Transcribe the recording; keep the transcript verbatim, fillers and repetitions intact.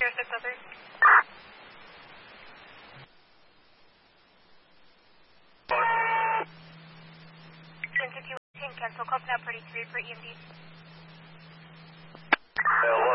six oh three. ten fifty-one, cancel call now, party three for E M D. Hello.